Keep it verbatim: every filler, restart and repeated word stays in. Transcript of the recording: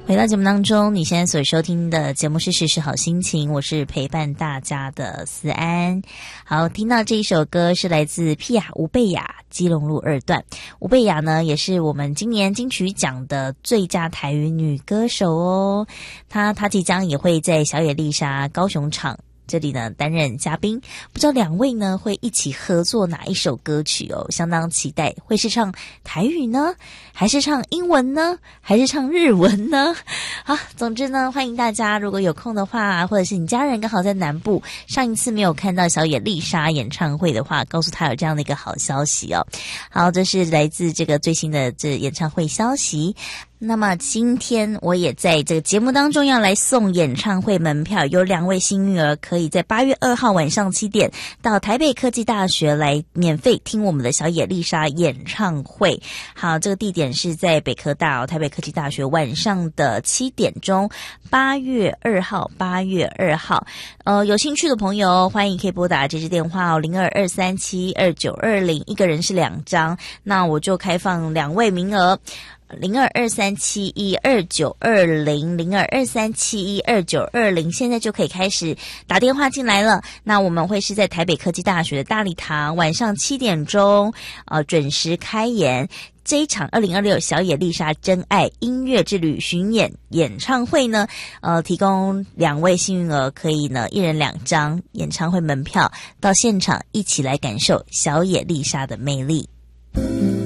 回到节目当中，你现在所收听的节目是时时好心情，我是陪伴大家的思安。好，听到这一首歌是来自皮雅吴贝雅基隆路二段。吴贝雅呢也是我们今年金曲奖的最佳台语女歌手哦，她她即将也会在小野丽莎高雄场这里呢担任嘉宾，不知道两位呢会一起合作哪一首歌曲哦，相当期待，会是唱台语呢，还是唱英文呢，还是唱日文呢？好，总之呢，欢迎大家如果有空的话，或者是你家人刚好在南部，上一次没有看到小野丽莎演唱会的话，告诉他有这样的一个好消息哦。好，这是来自这个最新的这演唱会消息。那么今天我也在这个节目当中要来送演唱会门票，有两位幸运儿可以在八月二号晚上七点到台北科技大学来免费听我们的小野丽莎演唱会。好，这个地点是在北科大哦，台北科技大学晚上的七点钟，八月二号，八月二号。呃，有兴趣的朋友欢迎可以拨打这支电话哦，零二二三七二九二零，一个人是两张，那我就开放两位名额。零二二三七一二九二零，零二二三七一二九二零，现在就可以开始打电话进来了。那我们会是在台北科技大学的大礼堂，晚上七点钟，呃，准时开演。这一场二零二六小野丽莎真爱音乐之旅巡演演唱会呢，呃，提供两位幸运儿可以呢一人两张演唱会门票，到现场一起来感受小野丽莎的魅力。